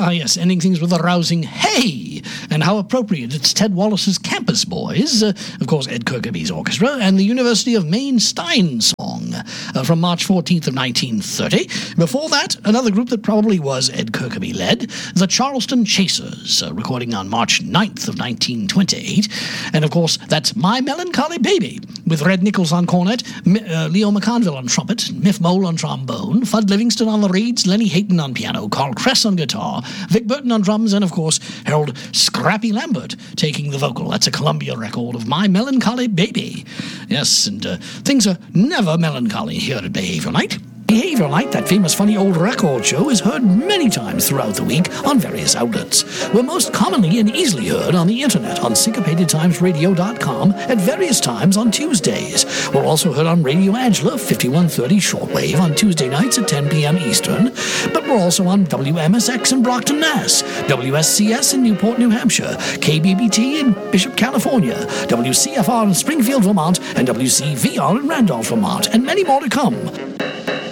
yes, ending things with a rousing hey, and how appropriate. It's Ted Wallace's Campus Boys, of course Ed Kirkby's orchestra, and the University of Maine Stein song from March 14th of 1930. Before that, another group that probably was Ed Kirkby led, the Charleston Chasers, recording on March 9th of 1928. And of course, that's My Melancholy Baby, with Red Nichols on cornet, Leo McConville on trumpet, Miff Mole on trombone, Fudd Livingston on the reeds, Lenny Hayton on piano, Carl Kress on guitar, Vic Burton on drums, and of course, Harold Scrappy Lambert taking the vocal. That's a Columbia record of My Melancholy Baby. Yes, and things are never melancholy here at Behavior Night. Behavior Night, that famous funny old record show, is heard many times throughout the week on various outlets. We're most commonly and easily heard on the internet on syncopatedtimesradio.com at various times on Tuesdays. We're also heard on Radio Angela, 5130 shortwave on Tuesday nights at 10 p.m. Eastern, but we're also on WMSX in Brockton, Mass., WSCS in Newport, New Hampshire, KBBT in Bishop, California, WCFR in Springfield, Vermont, and WCVR in Randolph, Vermont, and many more to come.